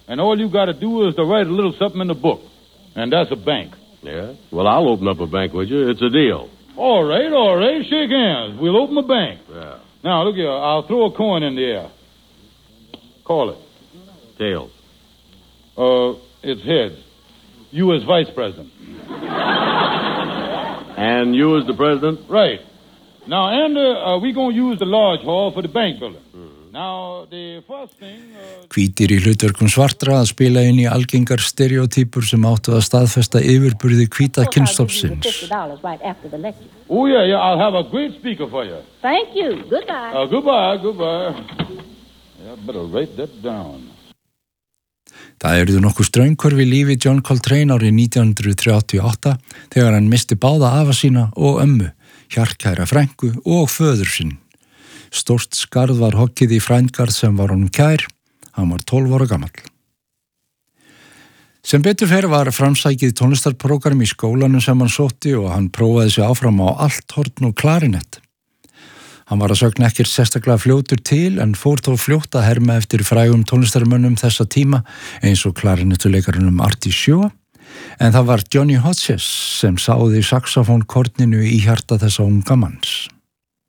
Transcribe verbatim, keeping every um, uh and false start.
and all you got to do is to write a little something in the book, and that's a bank. Yeah? Well, I'll open up a bank with you. It's a deal. All right, all right. Shake hands. We'll open a bank. Yeah. Now, look here. I'll throw a coin in the air. Call it. Tails. Uh, it's heads. You as vice president. And you as the president? Right. Now, Andy, uh, we're going to use the large hall for the bank building. Mm-hmm. Now, the first thing... Uh... Hvítir í hlutverkum svartra að spila inn í algengar stereotypur sem áttu að staðfesta yfirburði hvíta kynstofsins. Oh, yeah, yeah, I'll have a great speaker for you. Thank you. Goodbye. Uh, goodbye, goodbye. Yeah, better write that down. Það eruðu nokkuð straumhverfi lífi John Coltrane árið nítján hundruð þrjátíu og átta þegar hann misti báða afa sína og ömmu, hjartkæra frænku og föður sinn. Stórt skarð var hoggið í frængarð sem var honum kær, hann var tólf ára gamall. Sem betur fer var framsækið tónlistarprógram í skólanum sem hann sótti og hann prófaði sig áfram á althorn og klarinett. Hann var að sögn ekkert sérstaklega fljótur til en fór þó fljótt að herma eftir frægum tónlistarmönnum þessa tíma eins og klarinettuleikarunum Artie Shaw, en það var Johnny Hodges sem sáði saxofónkorninu í hjarta þessa unga manns.